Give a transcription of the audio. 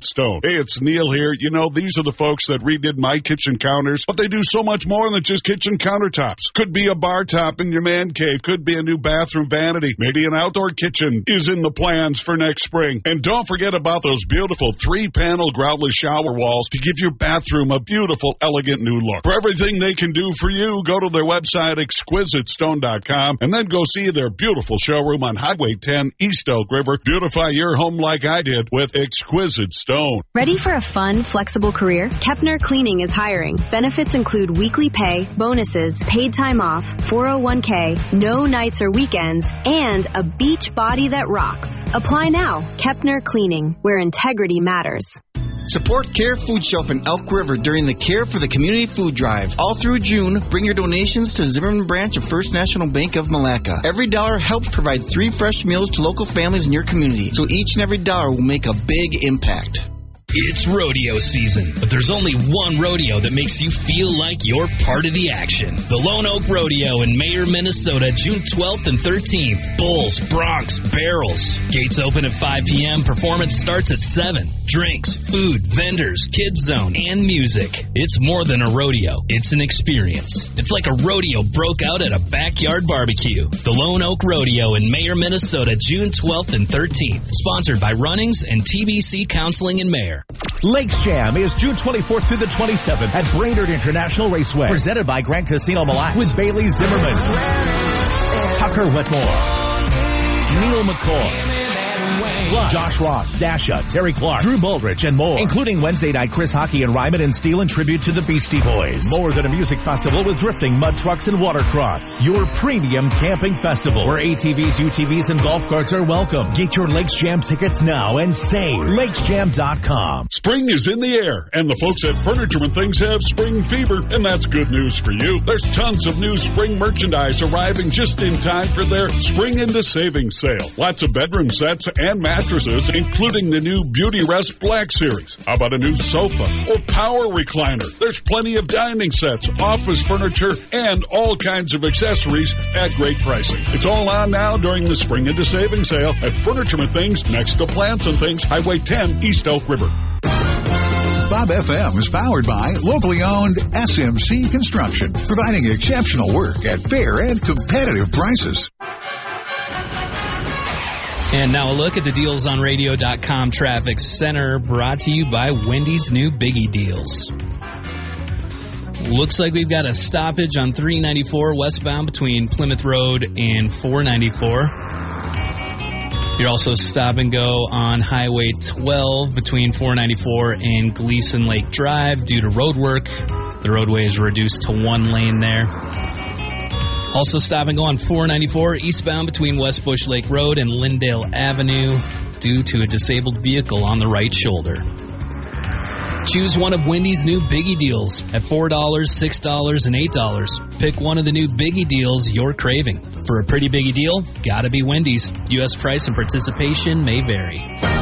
Stone. Hey, it's Neil here. You know, these are the folks that redid my kitchen counters, but they do so much more than just kitchen countertops. Could be a bar top in your man cave. Could be a new bathroom vanity. Maybe an outdoor kitchen is in the plans for next spring. And don't forget about those beautiful 3-panel groutless shower walls to give your bathroom a beautiful, elegant new look. For everything they can do for you, go to their website, exquisitestone.com, and then go see their beautiful showroom on Highway 10, East Elk River. Beautify your home like I did with Exquisite Stone. Ready for a fun, flexible career? Kepner Cleaning is hiring. Benefits include weekly pay, bonuses, paid time off, 401k, no nights or weekends, and a beach body that rocks. Apply now. Kepner Cleaning, where integrity matters. Support Care Food Shelf in Elk River during the Care for the Community Food Drive. All through June, bring your donations to Zimmerman Branch of First National Bank of Malacca. Every dollar helps provide 3 fresh meals to local families in your community, so each and every dollar will make a big impact. It's rodeo season, but there's only one rodeo that makes you feel like you're part of the action. The Lone Oak Rodeo in Mayer, Minnesota, June 12th and 13th. Bulls, broncs, barrels. Gates open at 5 p.m. Performance starts at 7. Drinks, food, vendors, kids zone, and music. It's more than a rodeo. It's an experience. It's like a rodeo broke out at a backyard barbecue. The Lone Oak Rodeo in Mayer, Minnesota, June 12th and 13th. Sponsored by Runnings and TBC Counseling in Mayer. Lakes Jam is June 24th through the 27th at Brainerd International Raceway. Presented by Grand Casino Mille Lacs with Bailey Zimmerman, Tucker Wetmore, Neil McCoy, Josh Ross, Dasha, Terry Clark, Drew Baldrige, and more. Including Wednesday night Chris Hockey and Ryman and Steel in tribute to the Beastie Boys. More than a music festival with drifting, mud trucks, and watercross. Your premium camping festival where ATVs, UTVs, and golf carts are welcome. Get your Lakes Jam tickets now and save. LakesJam.com. Spring is in the air, and the folks at Furniture and Things have spring fever, and that's good news for you. There's tons of new spring merchandise arriving just in time for their Spring into Savings sale. Lots of bedroom sets and mattresses, including the new Beauty Rest Black Series. How about a new sofa or power recliner? There's plenty of dining sets, office furniture, and all kinds of accessories at great pricing. It's all on now during the Spring into Savings sale at Furniture and Things next to Plants and Things, Highway 10, East Elk River. Bob FM is powered by locally owned SMC Construction, providing exceptional work at fair and competitive prices. And now a look at the DealsOnRadio.com Traffic Center, brought to you by Wendy's new Biggie Deals. Looks like we've got a stoppage on 394 westbound between Plymouth Road and 494. You're also stop and go on Highway 12 between 494 and Gleason Lake Drive due to road work. The roadway is reduced to 1 lane there. Also stop and go on 494 eastbound between West Bush Lake Road and Lindale Avenue due to a disabled vehicle on the right shoulder. Choose one of Wendy's new Biggie Deals at $4, $6, and $8. Pick one of the new Biggie Deals you're craving. For a pretty Biggie deal, gotta be Wendy's. U.S. price and participation may vary.